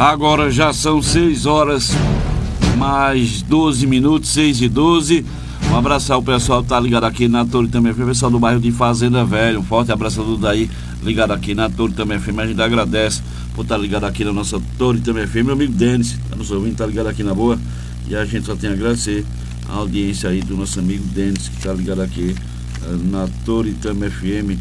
Agora já são 6 horas mais 12 minutos, 6h12. Um abraço ao pessoal que tá ligado aqui na Toritama FM, pessoal do bairro de Fazenda Velha. Um forte abraço a tudo aí ligado aqui na Toritama FM. A gente agradece por estar ligado aqui na nossa Toritama FM. Meu amigo Denis, tá nos ouvindo, tá ligado aqui na boa. E a gente só tem a agradecer a audiência aí do nosso amigo Denis, que tá ligado aqui na Toritama FM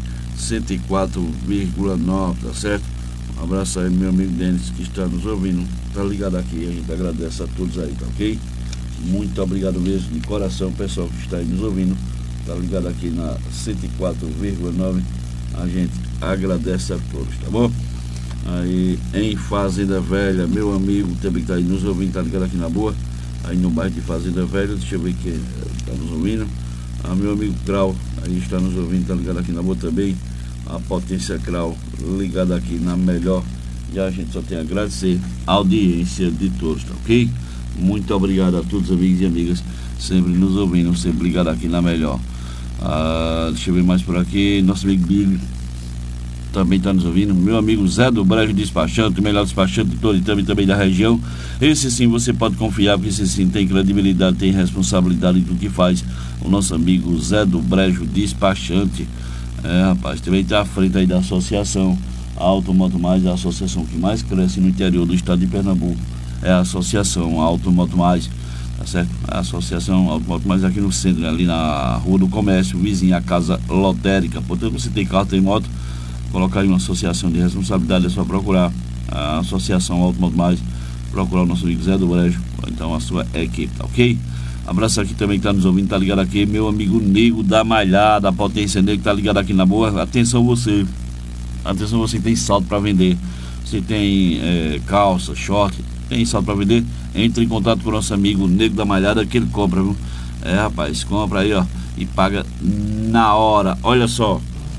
104,9, tá certo? Um abraço aí, meu amigo Denis, que está nos ouvindo, tá ligado aqui. A gente agradece a todos aí, tá ok? Muito obrigado mesmo, de coração, pessoal que está aí nos ouvindo, tá ligado aqui na 104,9. A gente agradece a todos, tá bom? Aí em Fazenda Velha, meu amigo também tá aí nos ouvindo, tá ligado aqui na boa, aí no bairro de Fazenda Velha. Deixa eu ver quem tá nos ouvindo. Meu amigo Krau aí está nos ouvindo, tá ligado aqui na boa também. A Potência Krau ligada aqui na melhor. E a gente só tem a agradecer a audiência de todos, tá ok? Muito obrigado a todos os amigos e amigas sempre nos ouvindo, sempre ligado aqui na melhor. Deixa eu ver mais por aqui. Nosso amigo Billy também está nos ouvindo. Meu amigo Zé do Brejo Despachante, o melhor despachante de Toritama e também da região. Esse sim você pode confiar, porque esse sim tem credibilidade, tem responsabilidade do que faz. O nosso amigo Zé do Brejo Despachante. Rapaz, também está à frente aí da associação Auto Moto Mais, a associação que mais cresce no interior do estado de Pernambuco. É a associação Auto Moto Mais, tá certo? A associação Auto Moto Mais aqui no centro, ali na Rua do Comércio, vizinha à Casa Lotérica. Portanto, você tem carro, tem moto, colocar aí uma associação de responsabilidade, é só procurar a associação Auto Moto Mais, procurar o nosso amigo Zé do Brejo, ou então a sua equipe, tá ok? Abraço aqui também que tá nos ouvindo, tá ligado aqui, meu amigo Nego da Malhada, a Potência Negro, tá ligado aqui na boa. Atenção você que tem saldo para vender, você tem calça, short, tem saldo para vender, entre em contato com o nosso amigo Nego da Malhada, que ele compra, viu? Rapaz, compra aí, ó, e paga na hora. Olha só.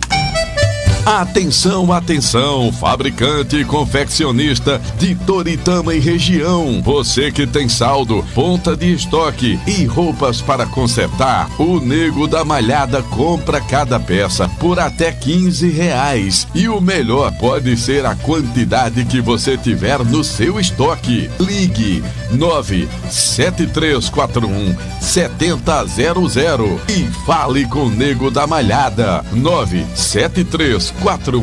Atenção, atenção, fabricante e confeccionista de Toritama e região. Você que tem saldo, ponta de estoque e roupas para consertar, o Nego da Malhada compra cada peça por até R$15. E o melhor pode ser a quantidade que você tiver no seu estoque. Ligue 97341-7000 e fale com o Nego da Malhada. 97341-7000.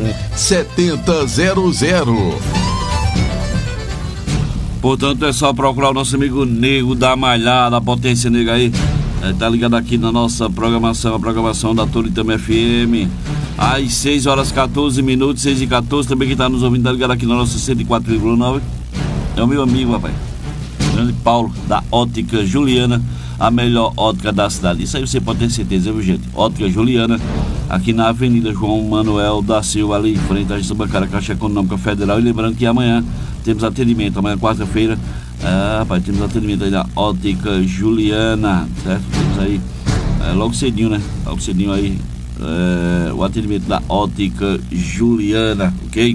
Portanto, é só procurar o nosso amigo Nego da Malhada, a Potência Negra aí. Tá ligado aqui na nossa programação, a programação da Toritama FM. Às 6h14, 6h14. Também quem tá nos ouvindo, tá ligado aqui na nossa 104,9. É o meu amigo, rapaz, grande Paulo, da Ótica Juliana, a melhor ótica da cidade. Isso aí você pode ter certeza, viu, gente? Ótica Juliana, aqui na Avenida João Manuel da Silva, ali em frente à Agência Bancária Caixa Econômica Federal. E lembrando que amanhã temos atendimento, amanhã quarta-feira, rapaz, temos atendimento aí na Ótica Juliana, certo? Temos aí, logo cedinho, né? Logo cedinho aí, o atendimento da Ótica Juliana, ok?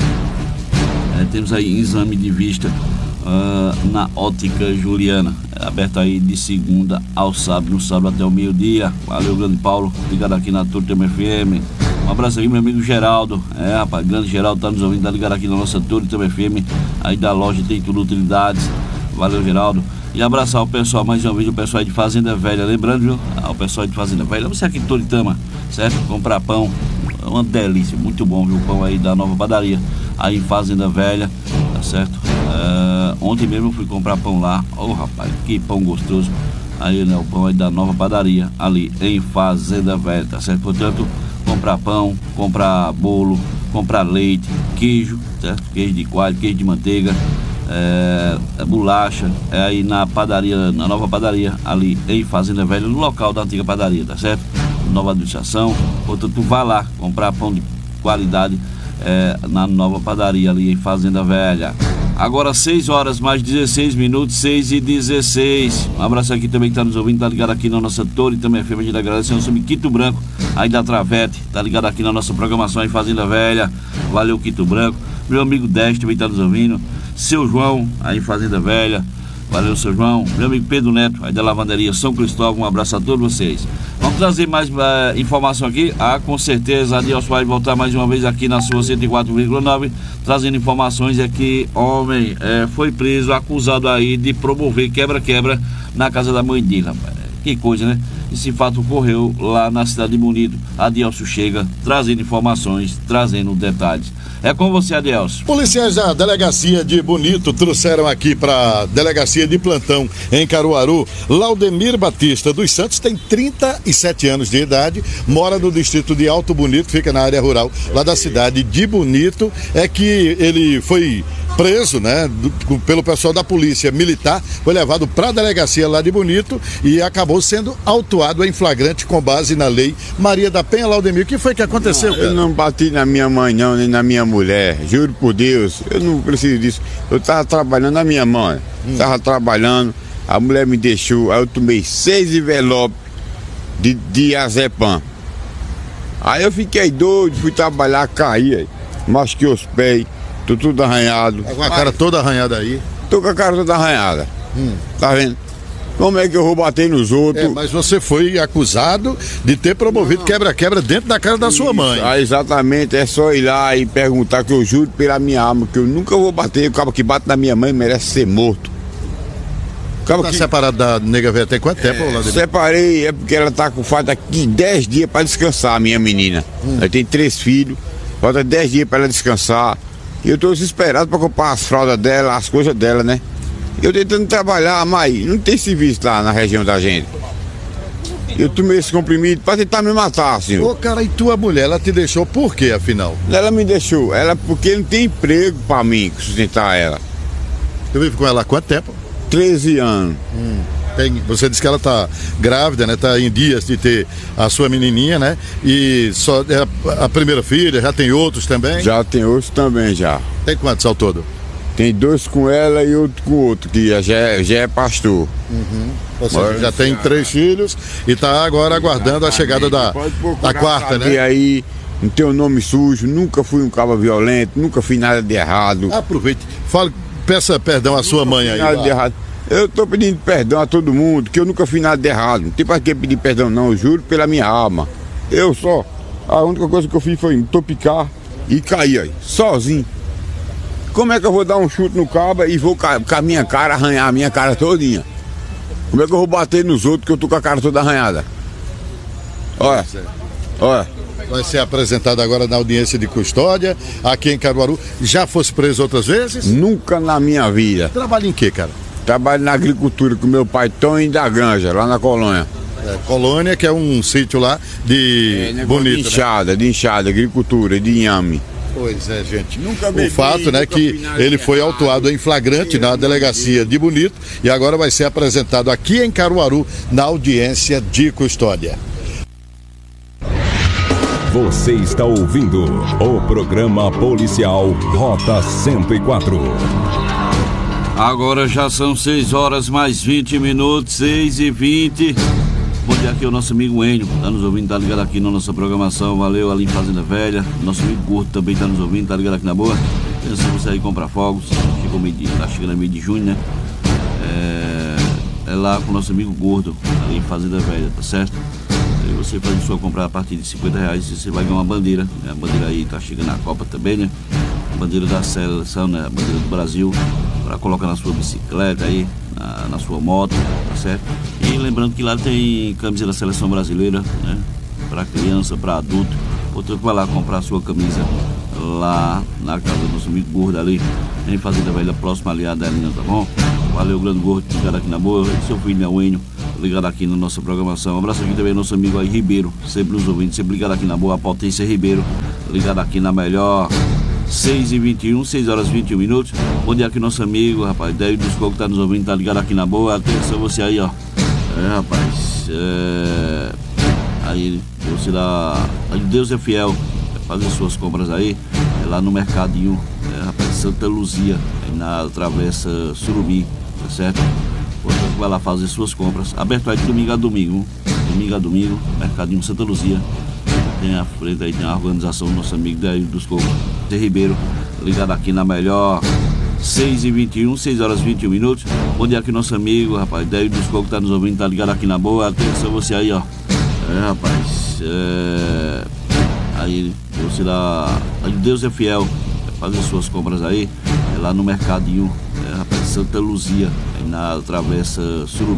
Temos aí exame de vista na Ótica Juliana, aberta aí de segunda ao sábado, no sábado até o meio-dia. Valeu, grande Paulo, ligado aqui na Toritama FM. Um abraço aí, meu amigo Geraldo, rapaz, grande Geraldo, tá nos ouvindo, tá ligado aqui na nossa Toritama FM, aí da loja Tem Tudo Utilidades. Valeu, Geraldo. E abraçar o pessoal, mais uma vez, o pessoal aí de Fazenda Velha, lembrando, viu, o pessoal aí de Fazenda Velha, você aqui de Toritama, certo? Comprar pão, uma delícia, muito bom, viu, o pão aí da Nova Padaria, aí em Fazenda Velha, tá certo? Ontem mesmo eu fui comprar pão lá, rapaz, que pão gostoso, aí, né, o pão aí da Nova Padaria, ali em Fazenda Velha, tá certo? Portanto, comprar pão, comprar bolo, comprar leite, queijo, certo? Queijo de coalho, queijo de manteiga, bolacha, aí na padaria, na Nova Padaria, ali em Fazenda Velha, no local da antiga padaria, tá certo? Nova administração. Portanto, tu vai lá comprar pão de qualidade na Nova Padaria, ali em Fazenda Velha. Agora 6h mais 16 minutos, 6h16. Um abraço aqui também que tá nos ouvindo, tá ligado aqui na nossa Toritama FM. A gente agradece ao nosso amigo Quito Branco, aí da Travete, tá ligado aqui na nossa programação em Fazenda Velha. Valeu, Quito Branco. Meu amigo Deste também tá nos ouvindo. Seu João, aí em Fazenda Velha. Valeu, seu João. Meu amigo Pedro Neto, aí da Lavanderia São Cristóvão, um abraço a todos vocês. Vamos trazer mais informação aqui. Com certeza, a Deus vai voltar mais uma vez aqui na sua 104,9, trazendo informações. É que homem foi preso, acusado aí de promover quebra-quebra na casa da mãe dele, rapaz. Que coisa, né? Esse fato ocorreu lá na cidade de Bonito. Adelso chega trazendo informações, trazendo detalhes. É com você, Adelso. Policiais da delegacia de Bonito trouxeram aqui para a delegacia de plantão em Caruaru. Laudemir Batista dos Santos tem 37 anos de idade, mora no distrito de Alto Bonito, fica na área rural lá da cidade de Bonito. É que ele foi preso, né, pelo pessoal da polícia militar, foi levado para a delegacia lá de Bonito e acabou sendo autuado em flagrante com base na lei Maria da Penha. Laudemir, o que foi que aconteceu, cara? Eu não bati na minha mãe não, nem na minha mulher, juro por Deus, eu não preciso disso. Eu tava trabalhando na minha mãe, tava trabalhando, a mulher me deixou, aí eu tomei 6 envelopes de diazepam. Aí eu fiquei doido, fui trabalhar, caí, machuquei os pés. Tô tudo arranhado. Tá com a cara toda arranhada aí? Tô com a cara toda arranhada. Tá vendo? Como é que eu vou bater nos outros? Mas você foi acusado de ter promovido quebra-quebra dentro da casa da sua mãe. Exatamente, é só ir lá e perguntar, que eu juro pela minha alma que eu nunca vou bater. O cara que bate na minha mãe merece ser morto. Tá separado da nega velha tem quanto tempo? Separei, é porque ela tá com falta aqui 10 dias pra descansar, a minha menina. Ela tem 3 filhos, falta 10 dias pra ela descansar. E eu tô desesperado pra comprar as fraldas dela, as coisas dela, né? Eu tentando trabalhar, mas não tem serviço lá na região da gente. Eu tomei esse comprimido pra tentar me matar, senhor. Ô, cara, e tua mulher, ela te deixou por quê, afinal? Ela me deixou, porque não tem emprego pra mim sustentar ela. Você vive com ela há quanto tempo? 13 anos. Você disse que ela tá grávida, né? Tá em dias de ter a sua menininha, né? E só é a primeira filha, já tem outros também? Já tem outros também, já. Tem quantos ao todo? Tem 2 com ela e outro com outro, que já é pastor. Ou seja, já tem 3 filhos e tá agora aguardando a chegada da quarta, né? E aí, não tenho nome sujo, nunca fui um cara violento, nunca fiz nada de errado. Aproveite, peça perdão à sua mãe aí. Nada de errado. Eu tô pedindo perdão a todo mundo, que eu nunca fiz nada de errado. Não tem pra que pedir perdão não, eu juro pela minha alma. A única coisa que eu fiz foi me topicar e cair aí, sozinho. Como é que eu vou dar um chute no cabo e vou com a minha cara, arranhar a minha cara todinha? Como é que eu vou bater nos outros que eu tô com a cara toda arranhada? Olha. Vai ser apresentado agora na audiência de custódia, aqui em Caruaru. Já fosse preso outras vezes? Nunca na minha vida. Trabalha em quê, cara? Trabalho na agricultura com meu pai, Tony da Granja, lá na Colônia. Colônia, que é um sítio lá de Bonito, de enxada, agricultura, de inhame. Pois é, gente. O fato, né, que ele foi autuado em flagrante na delegacia de Bonito e agora vai ser apresentado aqui em Caruaru na audiência de custódia. Você está ouvindo o programa policial Rota 104. Agora já são 6 horas mais 20 minutos, 6h20. Bom dia aqui, o nosso amigo Enio, tá nos ouvindo, tá ligado aqui na nossa programação. Valeu, ali em Fazenda Velha. Nosso amigo Gordo também tá nos ouvindo, tá ligado aqui na boa. Pensando você aí comprar fogos, tá chegando a meio de junho, né? É lá com o nosso amigo Gordo, ali em Fazenda Velha, tá certo? Aí você faz a sua compra a partir de R$50 e você vai ganhar uma bandeira, né? A bandeira aí tá chegando a Copa também, né? A bandeira da seleção, né? A bandeira do Brasil, para colocar na sua bicicleta aí, na sua moto, tá certo? E lembrando que lá tem camisa da seleção brasileira, né? Para criança, para adulto. Portanto, vai lá comprar a sua camisa lá na casa do nosso amigo Gordo ali, em Fazenda Velha, próximo ali a Adelina, tá bom? Valeu, grande Gordo, ligado aqui na boa. Seu filho, meu Enio, ligado aqui na nossa programação. Um abraço aqui também ao nosso amigo aí, Ribeiro, sempre nos ouvindo, sempre ligado aqui na boa, a Potência Ribeiro, ligado aqui na melhor. 6h21, 6 horas e 21 minutos. Bom dia aqui, nosso amigo, rapaz, David dos Cocos, tá nos ouvindo, tá ligado aqui na boa. Atenção, você aí, ó. Rapaz, aí você dá. Deus é fiel, fazer suas compras aí, lá no Mercadinho, rapaz, Santa Luzia, aí na Travessa Surubim, tá certo? Portanto, vai lá fazer suas compras. Aberto aí de domingo a domingo, Mercadinho Santa Luzia. Tem à frente aí, tem a organização do nosso amigo Daí dos Cocos, de Ribeiro, ligado aqui na melhor 6h21, 6 horas e 21 minutos. Bom dia aqui, nosso amigo, rapaz. Daí dos Cocos tá nos ouvindo, tá ligado aqui na boa. Atenção você aí, ó. Rapaz. Aí, você lá. Deus é fiel. Fazer suas compras aí. Lá no Mercadinho. Rapaz, Santa Luzia. Aí na Travessa Surubim.